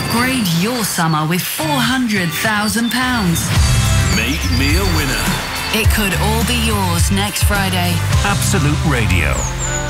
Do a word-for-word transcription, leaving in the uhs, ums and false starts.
Upgrade your summer with four hundred thousand pounds. Make me a winner. It could all be yours next Friday. Absolute Radio.